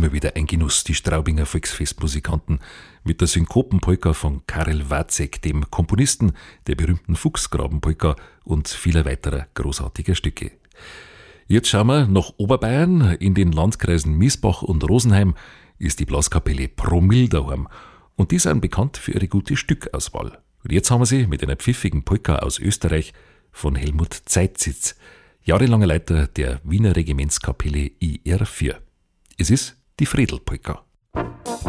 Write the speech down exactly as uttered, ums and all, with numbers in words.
immer wieder ein Genuss, die Straubinger Volksfestmusikanten mit der Synkopenpolka von Karel Wacek, dem Komponisten der berühmten Fuchsgrabenpolka und vieler weiterer großartiger Stücke. Jetzt schauen wir nach Oberbayern. In den Landkreisen Miesbach und Rosenheim ist die Blaskapelle Promille daheim. Und die sind bekannt für ihre gute Stückauswahl. Und jetzt haben wir sie mit einer pfiffigen Polka aus Österreich von Helmut Zeitz, jahrelanger Leiter der Wiener Regimentskapelle I R vier. Es ist die Friedl-Polka.